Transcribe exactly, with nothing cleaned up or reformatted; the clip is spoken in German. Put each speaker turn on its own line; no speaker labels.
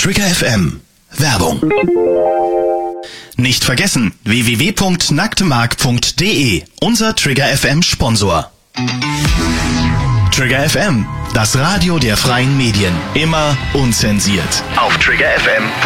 Trigger F M. Werbung. Nicht vergessen, w w w punkt nacktemark punkt d e, unser Trigger F M Sponsor. Trigger F M, das Radio der freien Medien. Immer unzensiert. Auf trigger f m punkt d e.